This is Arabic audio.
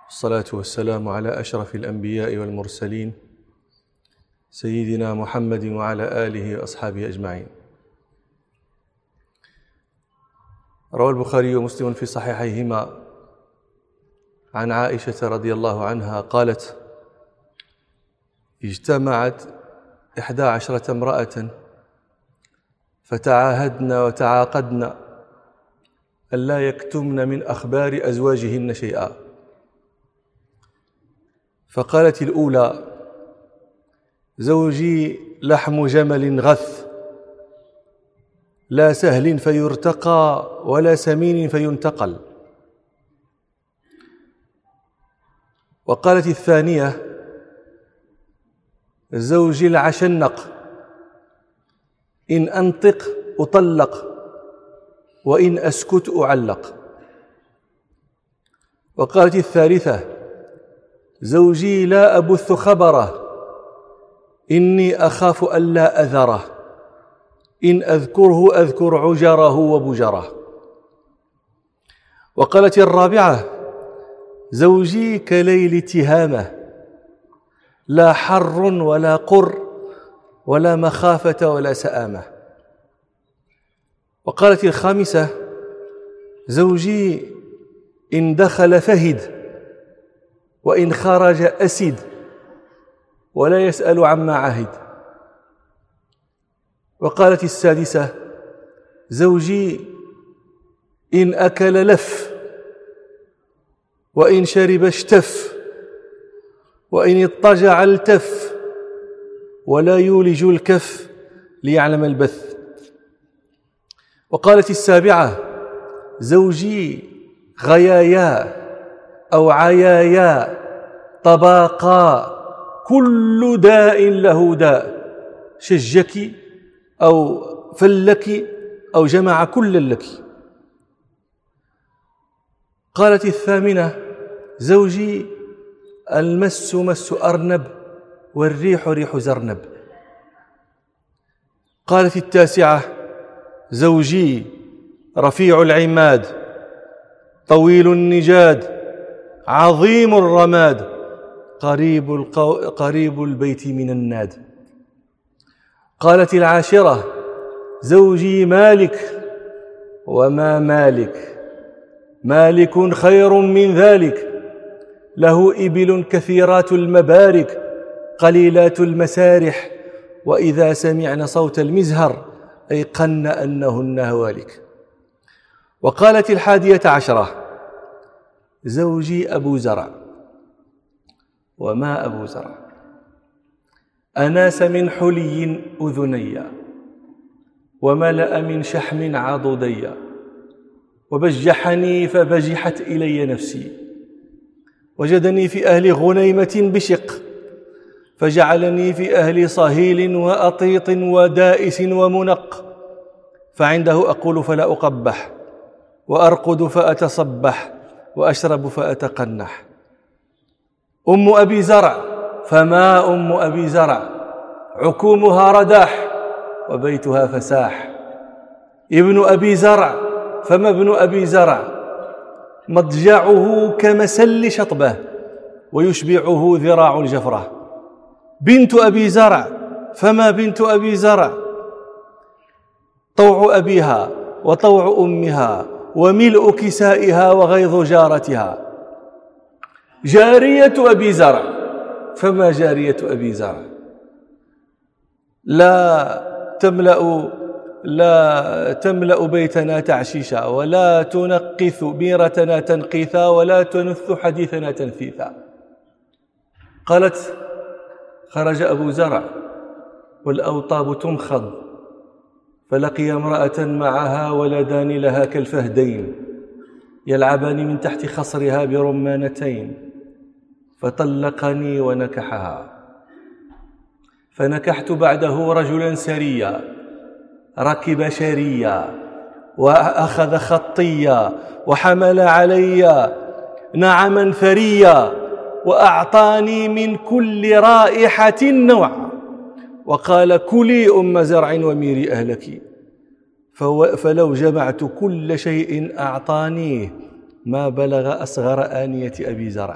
الصلاة والسلام على أشرف الأنبياء والمرسلين سيدنا محمد وعلى آله وأصحابه أجمعين. روى البخاري ومسلم في صحيحيهما عن عائشة رضي الله عنها قالت: اجتمعت 11 امرأة فتعاهدن وتعاقدن ألا يكتمن من أخبار أزواجهن شيئا. فقالت الأولى: زوجي لحم جمل غث، لا سهل فيرتقى ولا سمين فينتقل. وقالت الثانية: زوجي العشنق، إن أنطق أطلق وإن أسكت أعلق. وقالت الثالثة: زوجي لا أبث خبره، إني أخاف ألا أذره، إن أذكره أذكر عجره وبجره. وقالت الرابعة: زوجي كليل تهامة، لا حر ولا قر ولا مخافة ولا سآمة. وقالت الخامسة: زوجي إن دخل فهد، وإن خرج أسد، ولا يسأل عما عهد. وقالت السادسة: زوجي إن أكل لف، وإن شرب اشتف، وإن اضطجع التف، ولا يولج الكف ليعلم البث. وقالت السابعة: زوجي غيايا أو عيايا طباقا، كل داء له داء، شجك أو فلك أو جمع كل لك. قالت الثامنة: زوجي المس مس أرنب، والريح ريح زرنب. قالت التاسعة: زوجي رفيع العماد، طويل النجاد، عظيم الرماد، قريب البيت من الناد. قالت العاشرة: زوجي مالك، وما مالك، مالك خير من ذلك، له إبل كثيرات المبارك، قليلات المسارح، وإذا سمعن صوت المزهر أيقن أنهن هوالك. وقالت 11: زوجي أبو زرع، وما أبو زرع، أناس من حلي أذني، وملأ من شحم عضدي، وبجحني فبجحت إلي نفسي، وجدني في أهل غنيمة بشق، فجعلني في أهل صهيل وأطيط ودائس ومنق، فعنده أقول فلا أقبح، وأرقد فأتصبح، وأشرب فأتقنح. أم أبي زرع، فما أم أبي زرع، عكومها رداح، وبيتها فساح. ابن أبي زرع، فما ابن أبي زرع، مضجعه كمسل شطبه، ويشبعه ذراع الجفرة. بنت أبي زرع، فما بنت أبي زرع، طوع أبيها وطوع أمها، وملء كسائها وغيظ جارتها. جارية أبي زرع، فما جارية أبي زرع، لا تملأ بيتنا تعشيشا، ولا تنقث بيرتنا تنقيثا، ولا تنث حديثنا تنثيثا. قالت: خرج أبو زرع والأوطاب تمخض، فلقي امرأة معها ولدان لها كالفهدين يلعبان من تحت خصرها برمانتين، فطلقني ونكحها. فنكحت بعده رجلا سريا، ركب شريا، وأخذ خطيا، وحمل علي نعما ثريا، وأعطاني من كل رائحة نوعا، وقال: كلي أم زرع وميري أهلك. فلو جمعت كل شيء أعطانيه ما بلغ أصغر آنية أبي زرع.